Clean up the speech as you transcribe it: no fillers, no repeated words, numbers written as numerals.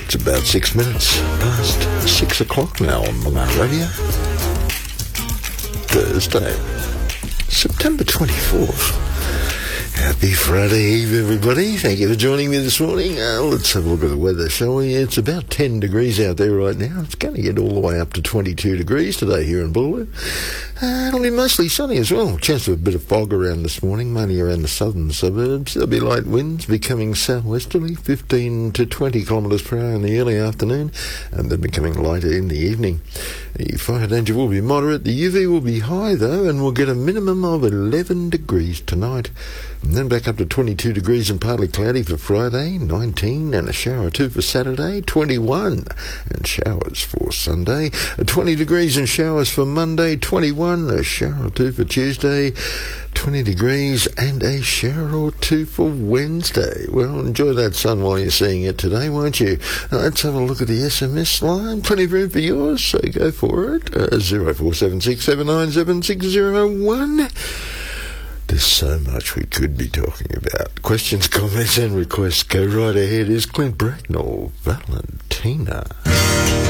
It's about 6 minutes past 6 o'clock now on Malone Radio. Thursday, September 24th. Happy Friday Eve, everybody. Thank you for joining me this morning. Let's have a look at the weather, shall we? It's about 10 degrees out there right now. It's going to get all the way up to 22 degrees today here in Boolaloo. It'll be mostly sunny as well. Chance of a bit of fog around this morning, mainly around the southern suburbs. There'll be light winds becoming southwesterly, 15 to 20 kilometres per hour in the early afternoon, and then becoming lighter in the evening. The fire danger will be moderate. The UV will be high, though, and we'll get a minimum of 11 degrees tonight. And then back up to 22 degrees and partly cloudy for Friday, 19, and a shower or two for Saturday, 21, and showers for Sunday, 20 degrees and showers for Monday, 21, a shower or two for Tuesday, 20 degrees and a shower or two for Wednesday. Well, enjoy that sun while you're seeing it today, won't you? Let's have a look at the SMS line. Plenty of room for yours, so go for it. 0476 797 601. There's so much we could be talking about. Questions, comments and requests, go right ahead. Is Clint Bracknell, Valentina.